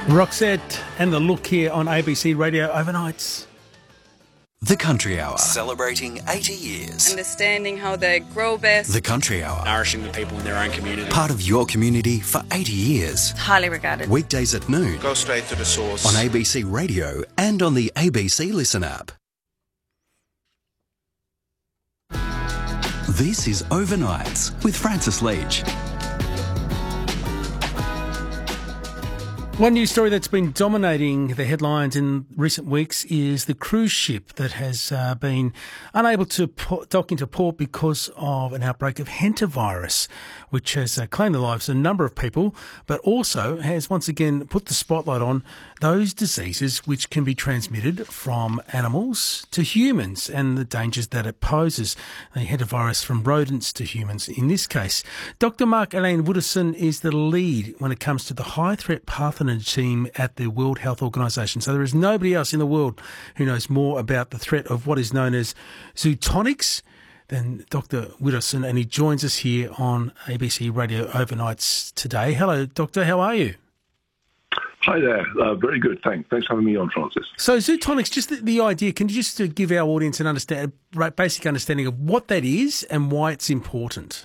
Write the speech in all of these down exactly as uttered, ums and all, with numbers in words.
Roxette and The Look here on A B C Radio Overnights. The Country Hour, celebrating eighty years. Understanding how they grow best. The Country Hour, nourishing the people in their own community. part of your community for eighty years. Highly regarded. Weekdays at noon. Go straight to the source. On A B C Radio and on the A B C Listen app. This is Overnights with Francis Leach. One news story that's been dominating the headlines in recent weeks is the cruise ship that has uh, been unable to po- dock into port because of an outbreak of hantavirus, which has uh, claimed the lives of a number of people, but also has once again put the spotlight on those diseases which can be transmitted from animals to humans and the dangers that it poses. The hantavirus from rodents to humans in this case. Doctor Mark-Alain Woutersen is the lead when it comes to the high-threat pathogen team at the World Health Organization. So there is nobody else in the world who knows more about the threat of what is known as zootonics than Doctor Woutersen, and he joins us here on A B C Radio Overnights today. Hello, Doctor. How are you? Hi there. Uh, very good. Thanks. Thanks for having me on, Francis. So zootonics, just the, the idea, can you just uh, give our audience an understand, a basic understanding of what that is and why it's important?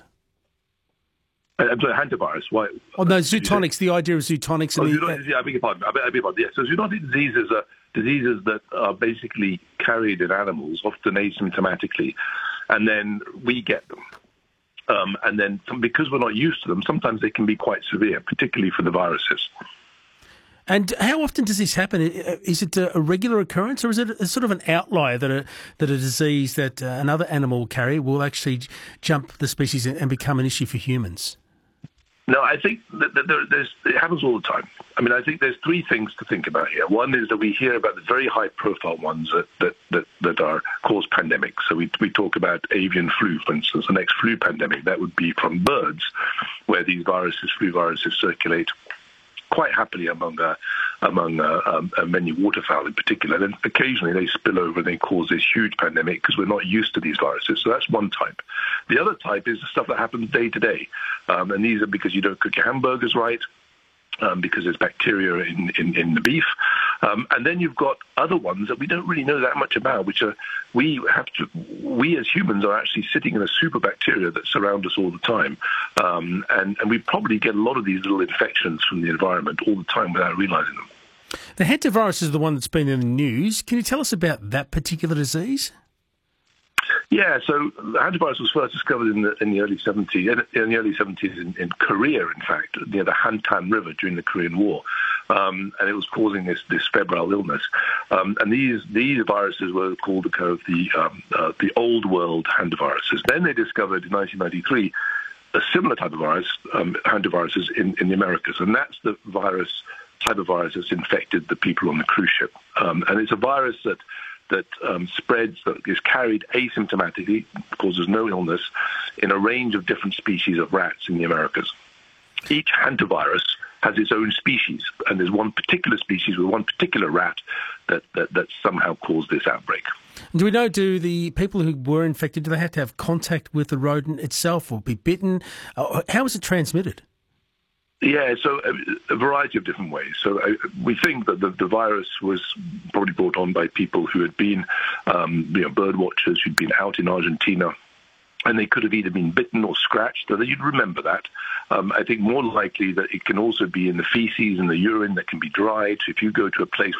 I'm sorry, hantavirus. Why? Oh, no, zootonics, the idea of zootonics. Oh, And the, zoonotic, yeah, I beg your pardon. I beg, I beg your pardon. Yeah, so zoonotic diseases are diseases that are basically carried in animals, often asymptomatically, and then we get them. Um, and then some, because we're not used to them, sometimes they can be quite severe, particularly for the viruses. And how often does this happen? Is it a regular occurrence, or is it a sort of an outlier that a that a disease that uh, another animal will carry will actually jump the species and become an issue for humans? No, I think that there, there's, it happens all the time. I mean, I think there's three things to think about here. One is that we hear about the very high-profile ones that, that, that, that are cause pandemics. So we we talk about avian flu, for instance, the next flu pandemic. That would be from birds, where these viruses, flu viruses, circulate quite happily among uh, among uh, um, uh, many waterfowl in particular. And occasionally they spill over and they cause this huge pandemic because we're not used to these viruses. So that's one type. The other type is the stuff that happens day to day. Um, and these are because you don't cook your hamburgers right, um, because there's bacteria in, in, in the beef. Um, and then you've got other ones that we don't really know that much about, which are we have to, we as humans are actually sitting in a super bacteria that surround us all the time. Um, and, and we probably get a lot of these little infections from the environment all the time without realizing them. The hantavirus is the one that's been in the news. Can you tell us about that particular disease? Yeah, so the hantavirus was first discovered in the in the early seventies, in, in the early seventies in, in Korea, in fact, near the Hantan River during the Korean War, um, and it was causing this this febrile illness. Um, and these these viruses were called the kind of the um, uh, the old world hantaviruses. Then they discovered in nineteen ninety-three a similar type of virus, um, hantaviruses in, in the Americas, and that's the virus type of virus that's infected the people on the cruise ship. Um, and it's a virus that that um, spreads, that is carried asymptomatically, causes no illness, in a range of different species of rats in the Americas. Each hantavirus has its own species, and there's one particular species with one particular rat that, that, that somehow caused this outbreak. Do we know, do the people who were infected, do they have to have contact with the rodent itself or be bitten? Uh, how is it transmitted? Yeah, so a, a variety of different ways. So uh, we think that the, the virus was probably brought on by people who had been, um, you know, bird watchers who'd been out in Argentina, and they could have either been bitten or scratched, so that you'd remember that. Um, I think more likely that it can also be in the feces and the urine that can be dried. So if you go to a place